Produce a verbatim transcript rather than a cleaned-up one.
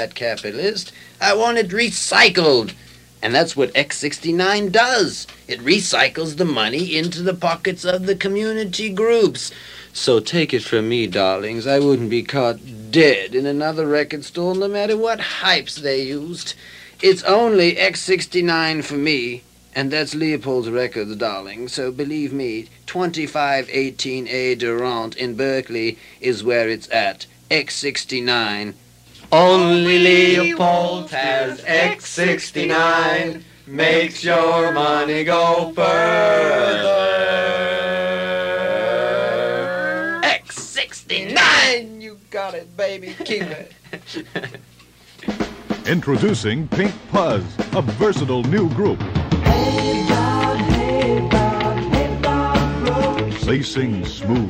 that capitalist. I want it recycled. And that's what X sixty-nine does. It recycles the money into the pockets of the community groups. So take it from me, darlings, I wouldn't be caught dead in another record store no matter what hypes they used. It's only X sixty-nine for me, and that's Leopold's Records, darling. So believe me, twenty-five eighteen A Durant in Berkeley is where it's at. X sixty-nine. Only Leopold has X sixty-nine, makes your money go further. X sixty-nine! You got it, baby. Keep it. Introducing Pink Puzz, a versatile new group. Hey Bob, hey Bob, hey Bob, roll. They sing smooth